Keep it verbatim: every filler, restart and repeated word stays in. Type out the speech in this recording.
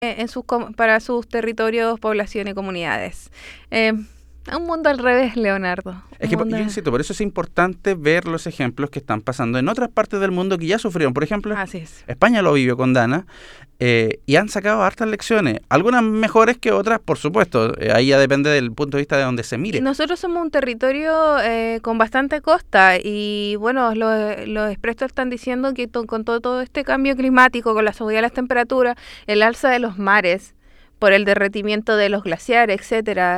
en sus, com- para sus territorios, poblaciones y comunidades. Eh, un mundo al revés, Leonardo. Es Un que, mundo... yo insisto, por eso es importante ver los ejemplos que están pasando en otras partes del mundo que ya sufrieron. Por ejemplo, Así es. España lo vivió con Dana eh, y han sacado hartas lecciones. Algunas mejores que otras, por supuesto. Eh, ahí ya depende del punto de vista de donde se mire. Y nosotros somos un territorio eh, con bastante costa y bueno, los, los expertos están diciendo que to- con todo, todo este cambio climático, con la subida de las temperaturas, el alza de los mares, por el derretimiento de los glaciares, etcétera,